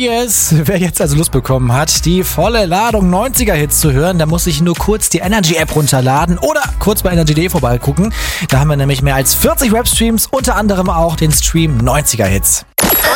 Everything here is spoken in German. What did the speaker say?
yes. Wer jetzt also Lust bekommen hat, die volle Ladung 90er-Hits zu hören, der muss sich nur kurz die Energy-App runterladen oder kurz bei energy.de vorbeigucken. Da haben wir nämlich mehr als 40 Webstreams, unter anderem auch den Stream 90er-Hits.